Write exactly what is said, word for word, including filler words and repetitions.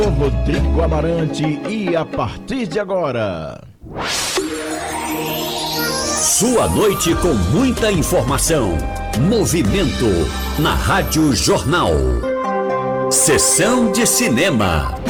Rodrigo Amarante e a partir de agora... Sua noite com muita informação. Movimento na Rádio Jornal. Sessão de cinema.